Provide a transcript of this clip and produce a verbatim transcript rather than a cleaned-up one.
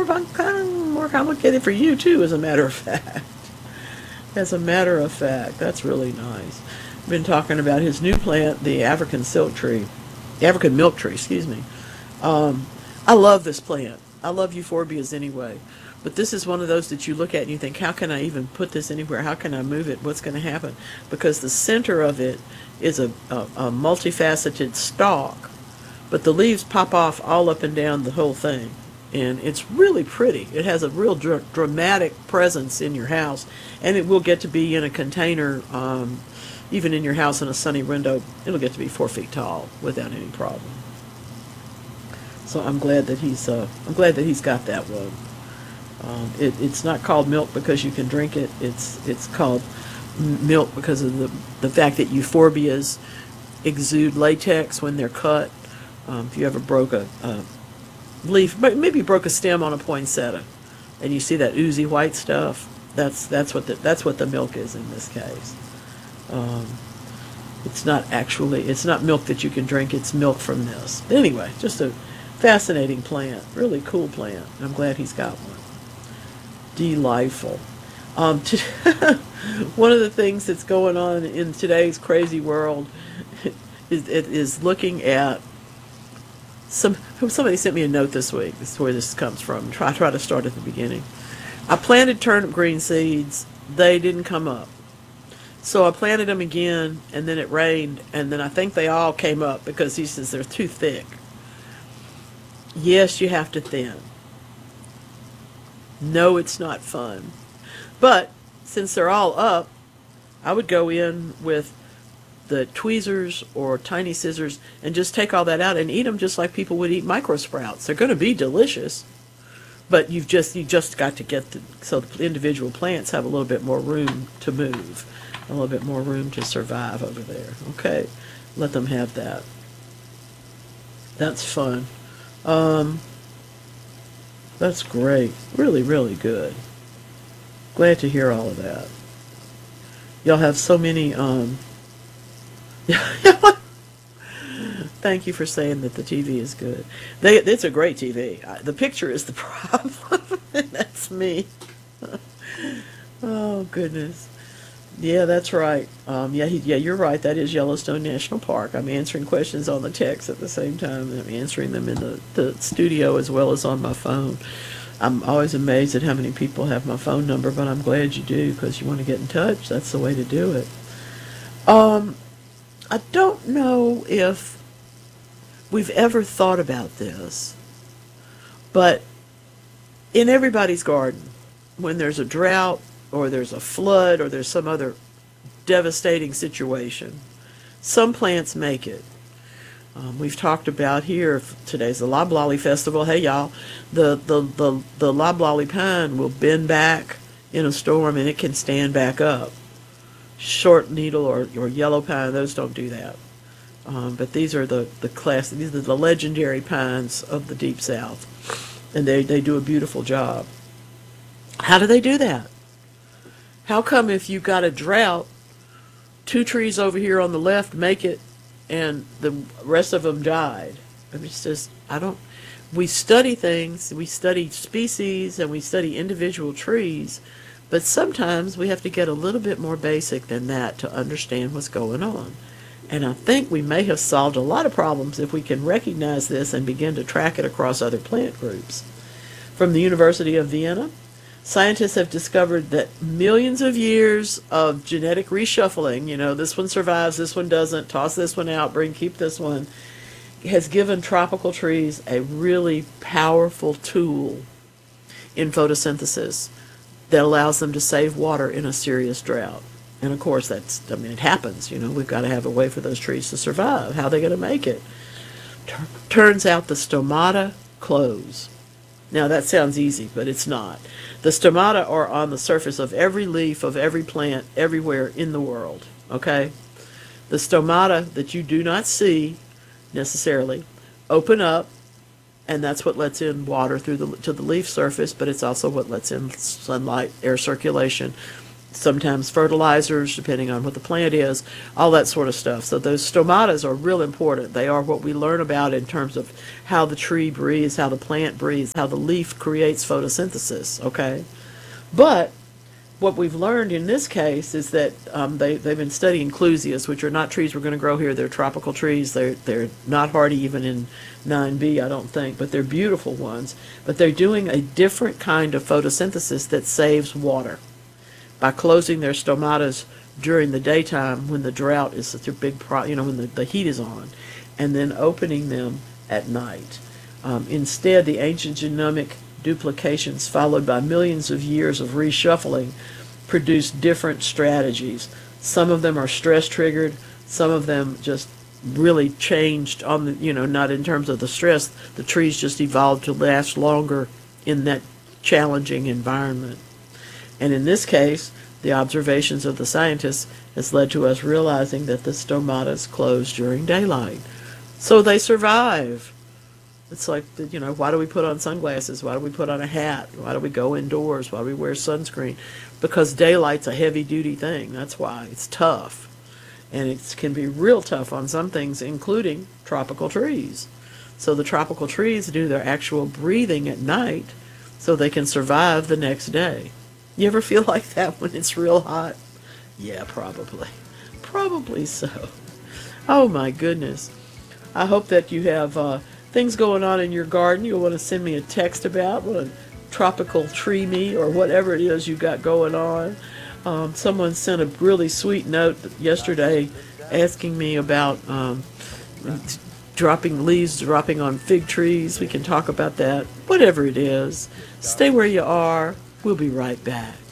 more, kind of more complicated for you too, as a matter of fact. As a matter of fact, that's really nice. Been talking about his new plant, the African silk tree, the African milk tree, excuse me. Um, I love this plant. I love euphorbias anyway. But this is one of those that you look at and you think, how can I even put this anywhere? How can I move it? What's going to happen? Because the center of it is a, a, a multifaceted stalk, but the leaves pop off all up and down the whole thing. And it's really pretty. It has a real dr- dramatic presence in your house, and it will get to be in a container, um, even in your house in a sunny window. It'll get to be four feet tall without any problem. So I'm glad that he's uh, I'm glad that he's got that one. Um, it, it's not called milk because you can drink it. It's it's called milk because of the the fact that euphorbias exude latex when they're cut. Um, if you ever broke a, a leaf, maybe you broke a stem on a poinsettia, and you see that oozy white stuff. That's that's what the, that's what the milk is in this case. Um, it's not actually it's not milk that you can drink. It's milk from this. But anyway, just a fascinating plant, really cool plant. I'm glad he's got one. Delightful. Um, to, one of the things that's going on in today's crazy world is, is looking at some. Somebody sent me a note this week. This is where this comes from. Try try to start at the beginning. I planted turnip green seeds. They didn't come up. So I planted them again, and then it rained, and then I think they all came up because he says they're too thick. Yes, you have to thin. No, it's not fun. But since they're all up, I would go in with the tweezers or tiny scissors and just take all that out and eat them just like people would eat micro sprouts. They're going to be delicious, but you've just you just got to get the so the individual plants have a little bit more room to move, a little bit more room to survive over there. Okay, let them have that. That's fun. Um, that's great. Really, really good. Glad to hear all of that. Y'all have so many, um, thank you for saying that the T V is good. They, it's a great T V. The picture is the problem. That's me. Oh, goodness. Yeah, that's right. Um, yeah, he, yeah, you're right. That is Yellowstone National Park. I'm answering questions on the text at the same time, and I'm answering them in the, the studio as well as on my phone. I'm always amazed at how many people have my phone number, but I'm glad you do because you want to get in touch. That's the way to do it. Um, I don't know if we've ever thought about this, but in everybody's garden, when there's a drought or there's a flood or there's some other devastating situation, some plants make it. Um, we've talked about here, today's the Loblolly Festival. Hey, y'all, the, the, the, the Loblolly pine will bend back in a storm and it can stand back up. Short needle or, or yellow pine, those don't do that. Um, but these are the, the class, these are the legendary pines of the Deep South. And they, they do a beautiful job. How do they do that? How come if you've got a drought, two trees over here on the left make it, and the rest of them died? I mean, it's just, I don't, we study things, we study species, and we study individual trees, but sometimes we have to get a little bit more basic than that to understand what's going on. And I think we may have solved a lot of problems if we can recognize this and begin to track it across other plant groups. From the University of Vienna, scientists have discovered that millions of years of genetic reshuffling, you know, this one survives, this one doesn't, toss this one out, bring, keep this one, has given tropical trees a really powerful tool in photosynthesis that allows them to save water in a serious drought. And of course, that's, I mean, it happens, you know, we've got to have a way for those trees to survive. How are they going to make it? Tur- turns out the stomata close. Now, that sounds easy, but it's not. The stomata are on the surface of every leaf of every plant everywhere in the world, okay? The stomata that you do not see necessarily open up, and that's what lets in water through the to the leaf surface, but it's also what lets in sunlight, air circulation, sometimes fertilizers, depending on what the plant is, all that sort of stuff. So those stomatas are real important. They are what we learn about in terms of how the tree breathes, how the plant breathes, how the leaf creates photosynthesis, okay? But what we've learned in this case is that um, they, they've been studying clusias, which are not trees we're going to grow here. They're tropical trees. They're, they're not hardy even in nine B, I don't think, but they're beautiful ones. But they're doing a different kind of photosynthesis that saves water by closing their stomatas during the daytime when the drought is such a big pro, you know, when the, the heat is on, and then opening them at night. Um, instead, the ancient genomic duplications followed by millions of years of reshuffling produce different strategies. Some of them are stress triggered, some of them just really changed on the, you know, not in terms of the stress, the trees just evolved to last longer in that challenging environment. And in this case, the observations of the scientists has led to us realizing that the stomatas close during daylight. So they survive. It's like, you know, why do we put on sunglasses? Why do we put on a hat? Why do we go indoors? Why do we wear sunscreen? Because daylight's a heavy-duty thing. That's why. It's tough. And it can be real tough on some things, including tropical trees. So the tropical trees do their actual breathing at night so they can survive the next day. You ever feel like that when it's real hot? Yeah, probably. Probably so. Oh, my goodness. I hope that you have uh, things going on in your garden you'll want to send me a text about, what a tropical tree me or whatever it is you got going on. Um, someone sent a really sweet note yesterday asking me about um, dropping leaves, dropping on fig trees. We can talk about that. Whatever it is, stay where you are. We'll be right back.